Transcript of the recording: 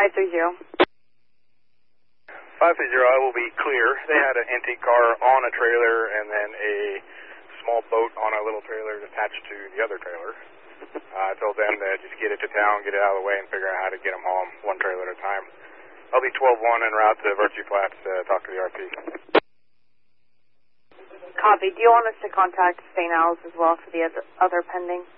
530. 530, I will be clear. They had an antique car on a trailer and then a small boat on a little trailer attached to the other trailer. I told them to just get it to town, get it out of the way, and figure out how to get them home one trailer at a time. I'll be 12-1 en route to Virtue Flats to talk to the RP. Copy. Do you want us to contact St. Al's as well for the other pending?